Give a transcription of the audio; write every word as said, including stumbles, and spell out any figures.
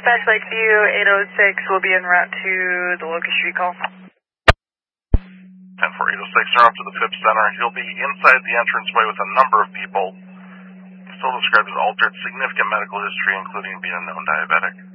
Dispatch Lakeview eight oh six will be en route to the Locust Street call. ten four eight oh six, en route to the P I P Center. He'll be inside the entranceway with a number of people. Still described as altered, significant medical history, including being a known diabetic.